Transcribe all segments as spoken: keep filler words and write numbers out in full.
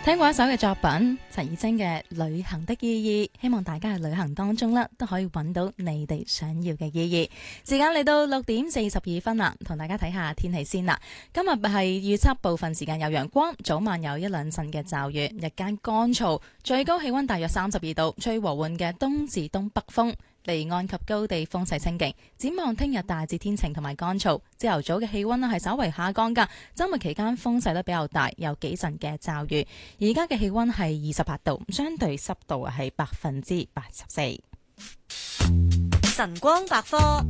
聽過一首嘅作品，陳綺貞嘅《旅行的意義》，希望大家喺旅行當中咧都可以揾到你哋想要嘅意義。時間嚟到六點四十二分啦，同大家睇下天氣先啦。今日係預測部分時間有陽光，早晚有一兩陣嘅驟雨，日間乾燥，最高氣溫大約三十二度，吹和緩嘅東至東北風。離岸及高地風勢清勁，展望聽日大致天晴同埋乾燥，朝頭早嘅氣溫咧係稍為下降噶，周末期間風勢都比較大，有幾陣嘅驟雨。而家嘅氣溫係二十八度，相對濕度係百分之八十四。 晨光百科。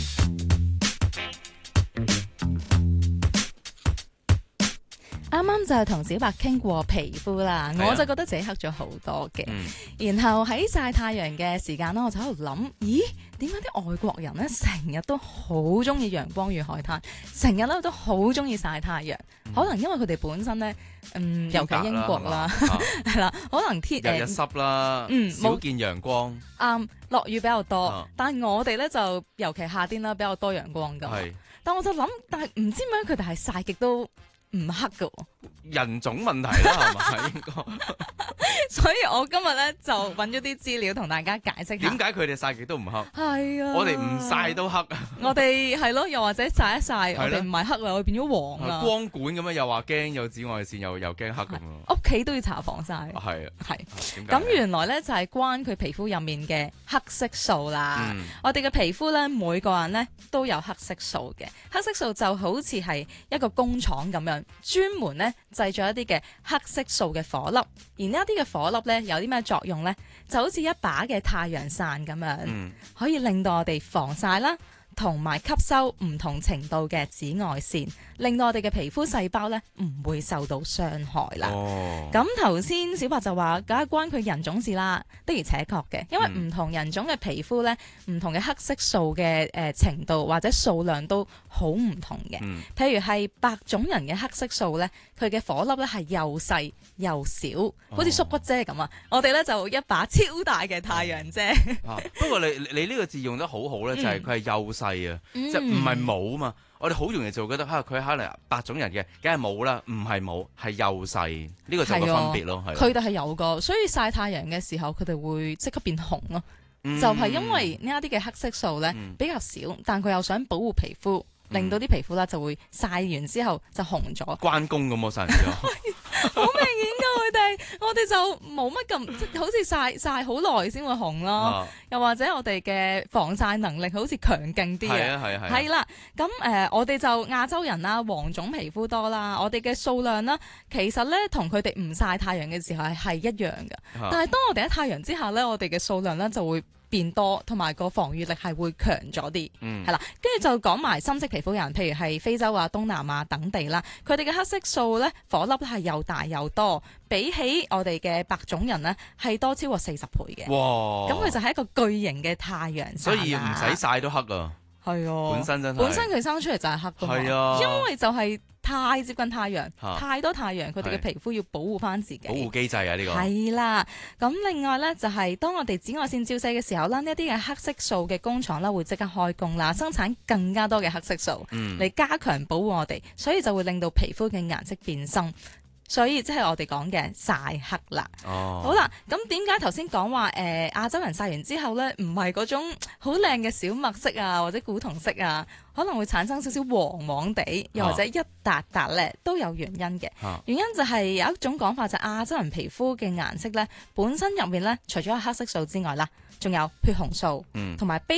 啱啱就係同小白傾過皮膚啦，我就覺得自己黑咗好多嘅。 嗯、 然後喺曬太陽嘅時間咧，我就喺度諗，咦，點解啲外國人咧成日都好中意陽光與海灘，成日咧都好中意曬太陽？嗯、可能因為佢哋本身咧，嗯，尤其英國啦，係啦，可能天日日濕啦， 嗯， 少見陽光， 啱落、嗯、雨比較多， 啊、 但係我哋咧就尤其夏天啦，比較多陽光㗎。係，但我就諗，但係唔知點解佢哋係曬極都唔黑噶， 人種問題啦，係咪應該？ 所以我今日咧就揾咗啲資料同大家解釋下點解佢哋曬極都唔黑。 係啊， 我哋唔曬都黑啊。 我哋係咯，又或者曬一曬，我哋唔係黑啦，我變咗黃啦。 光管咁樣又話驚有紫外線，又又驚黑咁樣。 屋企都要搽防曬。 係啊， 係。咁原來咧就係關佢皮膚入面嘅黑色素啦。嗯、我哋嘅皮膚咧，每個人咧都有黑色素嘅。黑色素就好似係一個工廠咁樣，專門咧製造一啲嘅黑色素嘅顆粒。而呢一啲嘅顆粒咧有啲咩作用咧？就好似一把嘅太陽傘咁樣，嗯、可以令到我哋防曬啦，同埋吸收唔同程度嘅紫外線，令到我哋嘅皮膚細胞咧唔會受到傷害啦。咁頭先小白就話，梗係關佢人種事啦，的而且確嘅，因為唔同人種嘅皮膚咧，唔、嗯、同嘅黑色素嘅誒、呃、程度或者數量都好唔同嘅。譬、嗯、如係白種人嘅黑色素咧，佢嘅顆粒咧係又細又少，好似縮骨遮咁啊！我哋咧就一把超大嘅太陽遮。 啊、不過你你呢個字用得好好咧，就係佢係幼細啊，即係唔係冇嘛。我哋好容易就覺得嚇佢可能白種人嘅，梗係冇啦，唔係冇，係幼細，呢、呢個就係個分別咯。係佢哋係有個，所以曬太陽嘅時候，佢哋會即刻變紅咯。嗯、就係因為呢一啲嘅黑色素咧比較少，嗯、但佢又想保護皮膚。令到啲皮膚啦就會曬完之後就紅咗， 關公咁我曬咗， 好明顯㗎佢哋，我哋就冇乜咁，即好似曬曬好耐先會紅咯，啊、又或者我哋嘅防曬能力好似強勁啲嘅， 係啊係啊係， 係啦，咁誒、呃、我哋就亞洲人啦，黃種皮膚多啦，我哋嘅數量啦，其實咧同佢哋唔曬太陽嘅時候係係一樣嘅，啊、但係當我哋喺太陽之下咧，我哋嘅數量咧就會變多，同埋個防禦力係會強咗啲，係啦、嗯，跟住就講埋深色皮膚人，譬如係非洲啊、東南亞等地啦，佢哋嘅黑色素咧，顆粒係又大又多，比起我哋嘅白種人咧係多超過四十倍嘅。哇！咁佢就係一個巨型嘅太陽傘， 所以唔使曬都黑啊。係啊，本身真係本身佢生出嚟就係黑㗎嘛，係啊，因為就係太接近太陽，啊、太多太陽，佢哋嘅皮膚要保護翻自己， 保護機制啊呢、呢個係啦。咁另外咧就係、是、當我哋紫外線照射嘅時候啦，呢一啲嘅黑色素嘅工廠啦會即刻開工啦，生產更加多嘅黑色素嚟、嗯、加強保護我哋，所以就會令到皮膚嘅顏色變深。所以即係我哋講嘅曬黑啦。哦，好啦，咁點解頭先講話誒亞洲人曬完之後咧，唔係嗰種好靚嘅小麥色啊，或者古銅色啊，可能會產生少少黃黃地，又或者一笪笪咧，都有原因嘅。啊、原因就係有一種講法就係亞洲人皮膚嘅顏色咧，本身入面咧，除咗有黑色素之外啦，仲有血紅素同埋